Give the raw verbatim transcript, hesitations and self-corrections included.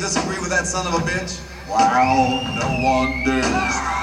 disagree with that son of a bitch? Well, no one dares.